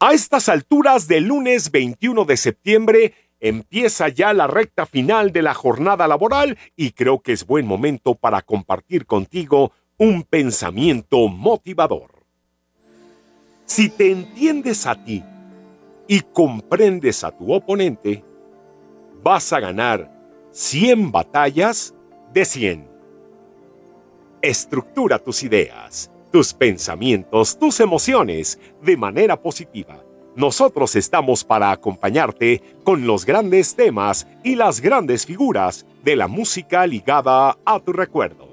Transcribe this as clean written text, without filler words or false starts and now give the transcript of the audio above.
A estas alturas del lunes 21 de septiembre empieza ya la recta final de la jornada laboral y creo que es buen momento para compartir contigo un pensamiento motivador. Si te entiendes a ti y comprendes a tu oponente, vas a ganar 100 batallas de 100. Estructura tus ideas, tus pensamientos, tus emociones de manera positiva. Nosotros estamos para acompañarte con los grandes temas y las grandes figuras de la música ligada a tu recuerdo.